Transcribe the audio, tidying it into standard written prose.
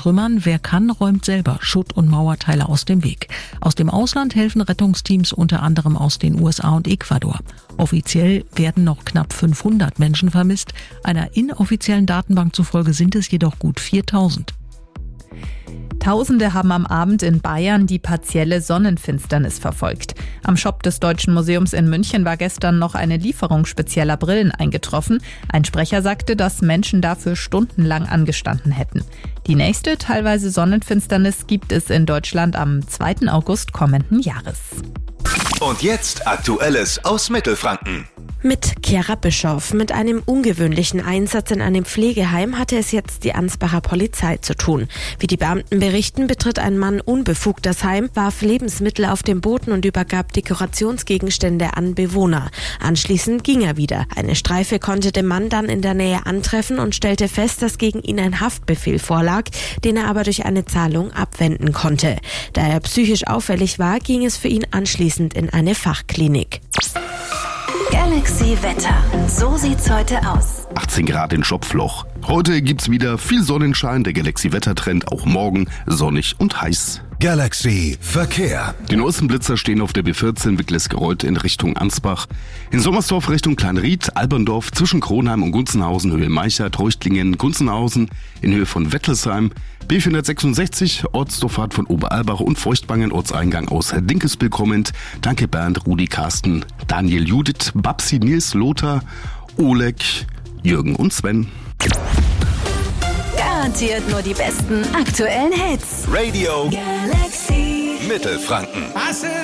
Trümmern. Wer kann, räumt selber Schutt- und Mauerteile aus dem Weg. Aus dem Ausland helfen Rettungsteams unter anderem aus den USA und Ecuador. Offiziell werden noch knapp 500 Menschen vermisst. Einer inoffiziellen Datenbank zufolge sind es jedoch gut 4000. Tausende haben am Abend in Bayern die partielle Sonnenfinsternis verfolgt. Am Shop des Deutschen Museums in München war gestern noch eine Lieferung spezieller Brillen eingetroffen. Ein Sprecher sagte, dass Menschen dafür stundenlang angestanden hätten. Die nächste teilweise Sonnenfinsternis gibt es in Deutschland am 2. August kommenden Jahres. Und jetzt Aktuelles aus Mittelfranken. Mit Chiara Bischoff. Mit einem ungewöhnlichen Einsatz in einem Pflegeheim hatte es jetzt die Ansbacher Polizei zu tun. Wie die Beamten berichten, betritt ein Mann unbefugt das Heim, warf Lebensmittel auf den Boden und übergab Dekorationsgegenstände an Bewohner. Anschließend ging er wieder. Eine Streife konnte den Mann dann in der Nähe antreffen und stellte fest, dass gegen ihn ein Haftbefehl vorlag, den er aber durch eine Zahlung abwenden konnte. Da er psychisch auffällig war, ging es für ihn anschließend in eine Fachklinik. Galaxy Wetter. So sieht's heute aus. 18 Grad in Schopfloch. Heute gibt's wieder viel Sonnenschein. Der Galaxy-Wettertrend auch morgen sonnig und heiß. Galaxy Verkehr. Die neuesten Blitzer stehen auf der B14 Wicklisgereuth in Richtung Ansbach. In Sommersdorf Richtung Kleinried, Alberndorf zwischen Kronheim und Gunzenhausen, Höhe Meicher, Treuchtlingen, Gunzenhausen in Höhe von Wettlesheim. B466, Ortsdurchfahrt von Oberalbach und Feuchtbangen, Ortseingang aus Dinkelsbühl kommend. Danke Bernd, Rudi, Carsten, Daniel, Judith, Babsi, Nils, Lothar, Oleg, Jürgen und Sven. Garantiert nur die besten aktuellen Hits. Radio Galaxy Mittelfranken.